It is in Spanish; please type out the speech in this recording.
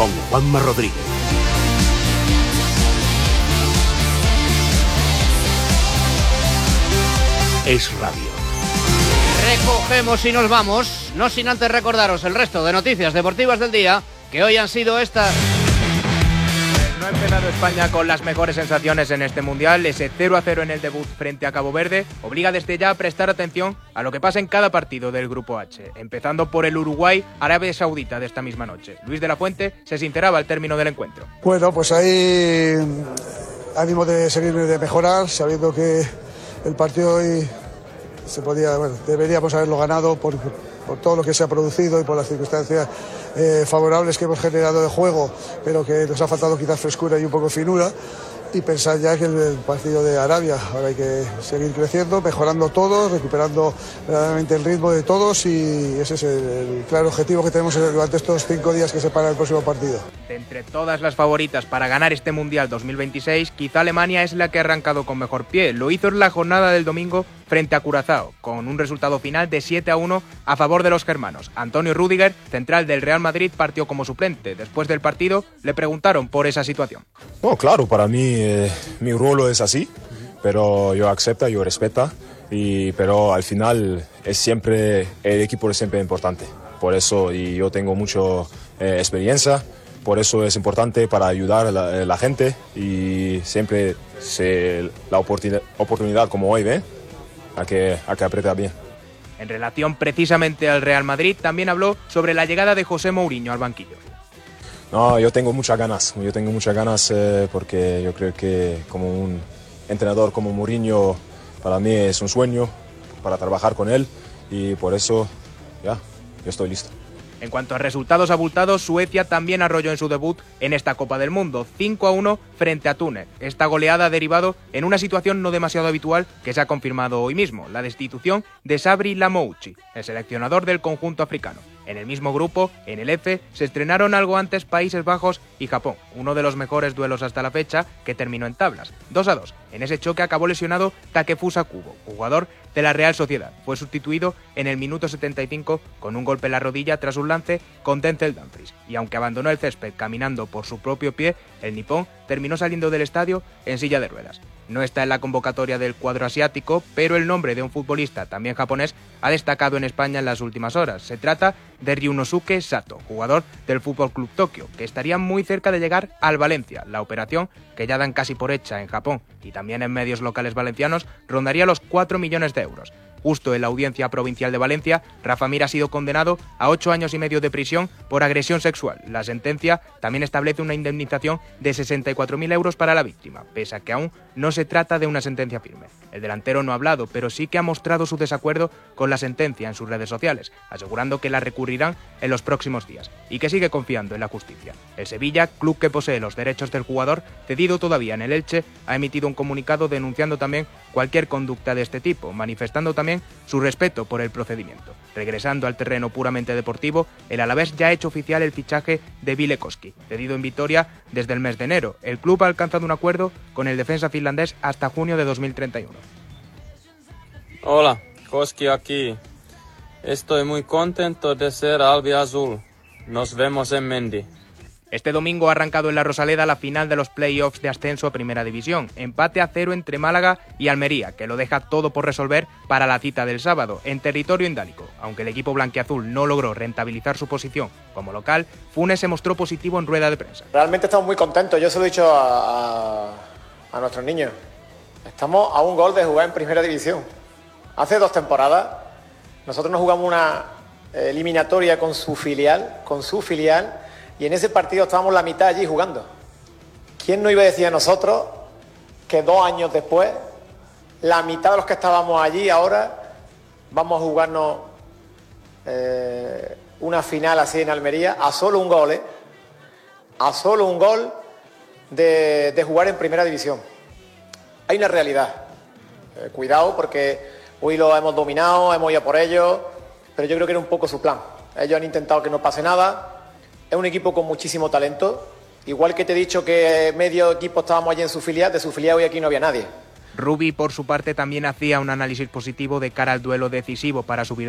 con Juanma Rodríguez. Es Radio. Recogemos y nos vamos, no sin antes recordaros el resto de noticias deportivas del día, que hoy han sido estas. No ha empezado España con las mejores sensaciones en este Mundial. Ese 0-0 en el debut frente a Cabo Verde obliga desde ya a prestar atención a lo que pasa en cada partido del Grupo H, empezando por el Uruguay-Arabia Saudita de esta misma noche. Luis de la Fuente se sinceraba al término del encuentro. Bueno, pues ahí ánimo de seguir de mejorar, sabiendo que el partido hoy deberíamos haberlo ganado por todo lo que se ha producido y por las circunstancias favorables que hemos generado de juego, pero que nos ha faltado quizás frescura y un poco finura, y pensar ya que el partido de Arabia, ahora hay que seguir creciendo, mejorando todo, recuperando verdaderamente el ritmo de todos, y ese es el claro objetivo que tenemos durante estos 5 días que separan el próximo partido. De entre todas las favoritas para ganar este Mundial 2026, quizá Alemania es la que ha arrancado con mejor pie. Lo hizo en la jornada del domingo frente a Curazao, con un resultado final de 7-1 a favor de los germanos. Antonio Rüdiger, central del Real Madrid, partió como suplente. Después del partido le preguntaron por esa situación. No, claro, para mí mi rol es así, pero yo acepto, yo respeto, pero al final el equipo es siempre importante. Por eso, y yo tengo mucha experiencia, por eso es importante para ayudar a la gente, y siempre la oportunidad como hoy, a que aprieta bien. En relación precisamente al Real Madrid, también habló sobre la llegada de José Mourinho al banquillo. No, yo tengo muchas ganas porque yo creo que como un entrenador como Mourinho, para mí es un sueño para trabajar con él, y por eso yo estoy listo. En cuanto a resultados abultados, Suecia también arrolló en su debut en esta Copa del Mundo, 5-1 frente a Túnez. Esta goleada ha derivado en una situación no demasiado habitual que se ha confirmado hoy mismo, la destitución de Sabri Lamouchi, el seleccionador del conjunto africano. En el mismo grupo, en el F, se estrenaron algo antes Países Bajos y Japón, uno de los mejores duelos hasta la fecha, que terminó en tablas, 2-2. En ese choque acabó lesionado Takefusa Kubo, jugador de la Real Sociedad. Fue sustituido en el minuto 75 con un golpe en la rodilla tras un lance con Denzel Dumfries, y aunque abandonó el césped caminando por su propio pie, el nipón terminó saliendo del estadio en silla de ruedas. No está en la convocatoria del cuadro asiático, pero el nombre de un futbolista también japonés ha destacado en España en las últimas horas. Se trata de Ryunosuke Sato, jugador del FC Tokio, que estaría muy cerca de llegar al Valencia. La operación, que ya dan casi por hecha en Japón y también en medios locales valencianos, rondaría los 4 millones de euros. Justo en la Audiencia Provincial de Valencia, Rafa Mir ha sido condenado a 8 años y medio de prisión por agresión sexual. La sentencia también establece una indemnización de 64.000 euros para la víctima, pese a que aún no se trata de una sentencia firme. El delantero no ha hablado, pero sí que ha mostrado su desacuerdo con la sentencia en sus redes sociales, asegurando que la recurrirán en los próximos días y que sigue confiando en la justicia. El Sevilla, club que posee los derechos del jugador, cedido todavía en el Elche, ha emitido un comunicado denunciando también cualquier conducta de este tipo, manifestando también su respeto por el procedimiento. Regresando al terreno puramente deportivo, el Alavés ya ha hecho oficial el fichaje de Ville Koski, cedido en Vitoria desde el mes de enero. El club ha alcanzado un acuerdo con el defensa finlandés hasta junio de 2031. Hola, Koski aquí. Estoy muy contento de ser albiazul. Nos vemos en Mendy. Este domingo ha arrancado en la Rosaleda la final de los play-offs de ascenso a Primera División. Empate a 0 entre Málaga y Almería, que lo deja todo por resolver para la cita del sábado, en territorio indálico. Aunque el equipo blanquiazul no logró rentabilizar su posición como local, Funes se mostró positivo en rueda de prensa. Realmente estamos muy contentos, yo se lo he dicho a nuestros niños. Estamos a un gol de jugar en Primera División. Hace 2 temporadas nosotros nos jugamos una eliminatoria con su filial, y en ese partido estábamos la mitad allí jugando. ¿Quién nos iba a decir a nosotros que 2 años después, la mitad de los que estábamos allí ahora vamos a jugarnos una final así en Almería a solo un gol, a solo un gol de jugar en Primera División? Hay una realidad. Cuidado, porque hoy lo hemos dominado, hemos ido por ellos, pero yo creo que era un poco su plan. Ellos han intentado que no pase nada. Es un equipo con muchísimo talento. Igual que te he dicho que medio equipo estábamos allí en su filial, de su filial hoy aquí no había nadie. Rubi, por su parte, también hacía un análisis positivo de cara al duelo decisivo para subir